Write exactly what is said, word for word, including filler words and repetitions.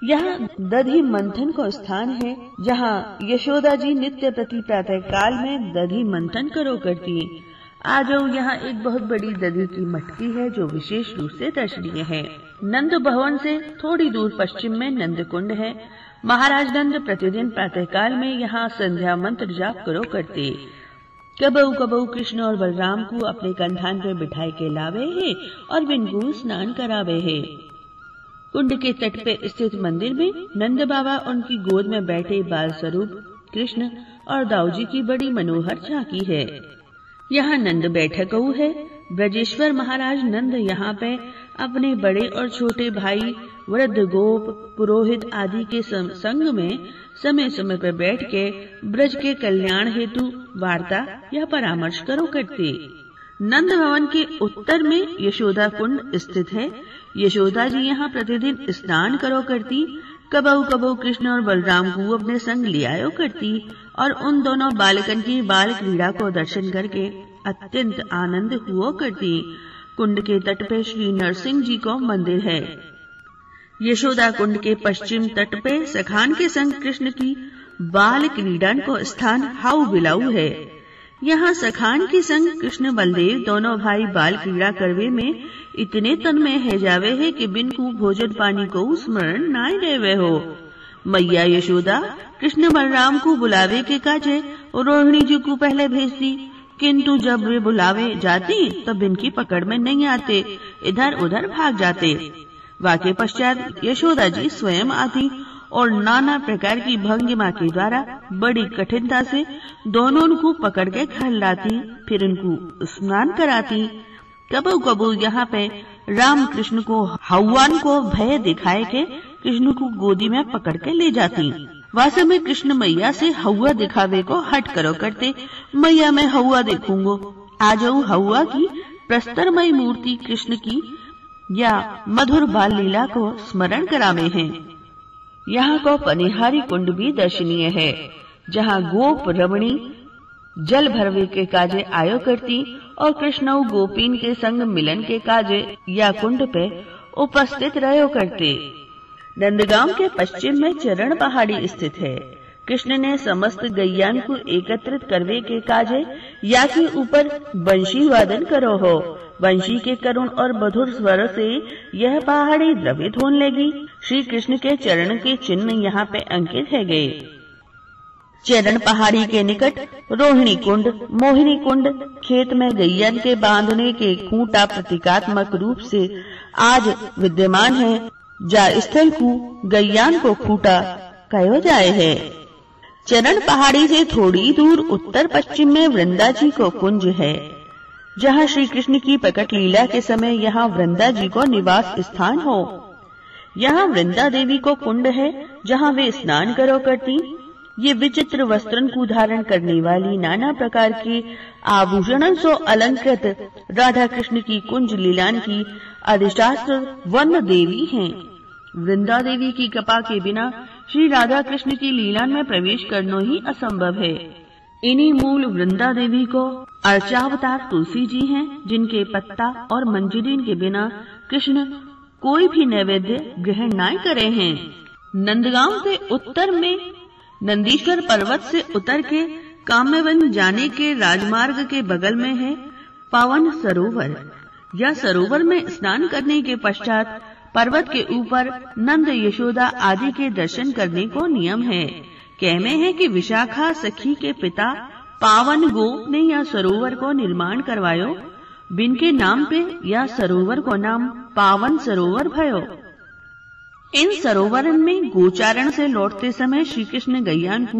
यहाँ दधी मंथन का स्थान है, जहाँ यशोदा जी नित्य प्रति प्रातः काल में दधी मंथन करो करती। आज यहाँ एक बहुत बड़ी दधी की मटकी है जो विशेष रूप से दर्शनीय है। नंद भवन से थोड़ी दूर पश्चिम में नंद कुंड है। महाराज नंद प्रतिदिन प्रातः काल में यहाँ संध्या मंत्र जाप करो करते। कबहू कबहू कृष्ण और बलराम को अपने कंधान पे बिठाई के लावे है और बिनको स्नान करावे है। कुंड के तट पे स्थित मंदिर में नंद बाबा उनकी गोद में बैठे बाल स्वरूप कृष्ण और दाऊजी की बड़ी मनोहर झांकी है। यहाँ नंद बैठक है। ब्रजेश्वर महाराज नंद यहाँ पे अपने बड़े और छोटे भाई वृद्ध गोप पुरोहित आदि के संग में समय समय पर बैठ के ब्रज के कल्याण हेतु वार्ता या परामर्श करो करते। नंद भवन के उत्तर में यशोदा कुंड स्थित है। यशोदा जी यहाँ प्रतिदिन स्नान करो करती। कबहू कबहू कृष्ण और बलराम को अपने संग लियायो करती और उन दोनों बालकन की बाल क्रीड़ा को दर्शन करके अत्यंत आनंद हुआ करती। कुंड के तट पे श्री नरसिंह जी को मंदिर है। यशोदा कुंड के पश्चिम तट पे सखान के संग कृष्ण की बाल क्रीडन को स्थान हाउ बिलाऊ है। यहाँ सखान के संग कृष्ण बलदेव दोनों भाई बाल क्रीड़ा करवे में इतने तन्मय है जावे है कि बिन को भोजन पानी को स्मरण नाय देवे हो। मैया यशोदा कृष्ण बलराम को बुलावे के काजे रोहिणी जी को पहले भेजती, किंतु जब वे बुलावे जाती तब इनकी पकड़ में नहीं आते, इधर उधर भाग जाते। वाके पश्चात यशोदा जी स्वयं आती और नाना प्रकार की भंगिमा के द्वारा बड़ी कठिनता से दोनों को पकड़ के घर लाती, फिर उनको स्नान कराती। कबू कबू यहाँ पे राम कृष्ण को हव्वान को भय दिखाए के कृष्ण को गोदी में पकड़ के ले जाती। वास्तव में कृष्ण मैया से हव्वा दिखावे को हट करो करते। मैया मैं हव्वा देखूंगो। आ जाऊ हव्वा की प्रस्तरमयी मूर्ति कृष्ण की या मधुर बाल लीला को स्मरण करावे हैं। यहाँ को पनिहारी कुंड भी दर्शनीय है, जहाँ गोप रमणी जल भरवे के काजे आयो करती और कृष्ण गोपीन के संग मिलन के काजे या कुंड पे उपस्थित रहो करते। नंदगांव के पश्चिम में चरण पहाड़ी स्थित है। कृष्ण ने समस्त गैयान को एकत्रित करवे के काजे या के ऊपर बंशी वादन करो हो। बंशी के करुण और मधुर स्वर से यह पहाड़ी द्रवित होने लगी। श्री कृष्ण के चरण के चिन्ह यहाँ पे अंकित है गए। चरण पहाड़ी के निकट रोहिणी कुंड, मोहिनी कुंड, खेत में गैयन के बांधने के खूंटा प्रतीकात्मक रूप से आज विद्यमान है। जा स्थल को गैयान को खूंटा कहो जाए है। चरण पहाड़ी से थोड़ी दूर उत्तर पश्चिम में वृंदा जी को कुंज है, जहाँ श्री कृष्ण की प्रकट लीला के समय यहाँ वृंदा जी को निवास स्थान हो। यहाँ वृंदा देवी को कुंड है, जहाँ वे स्नान करो करती। ये विचित्र वस्त्रन को धारण करने वाली नाना प्रकार के आभूषणों से अलंकृत राधा कृष्ण की कुंज लीलान की अधिष्ठात्र वर्ण देवी हैं। वृंदा देवी की कृपा के बिना श्री राधा कृष्ण की लीला में प्रवेश करना ही असंभव है। इन्हीं मूल वृंदा देवी को अर्चावतार तुलसी जी हैं, जिनके पत्ता और मंजरीन के बिना कृष्ण कोई भी नैवेद्य ग्रहण न करे हैं। नंदगांव से उत्तर में नंदीश्वर पर्वत से उतर के काम्यवन जाने के राजमार्ग के बगल में है पावन सरोवर। यह सरोवर में स्नान करने के पश्चात पर्वत के ऊपर नंद यशोदा आदि के दर्शन करने को नियम है। कहने है कि विशाखा सखी के पिता पावन गोप ने यह सरोवर को निर्माण करवायो। बिन के नाम पे यह सरोवर को नाम पावन सरोवर भयो। इन सरोवर में गोचारण से लौटते समय श्री कृष्ण गैयान को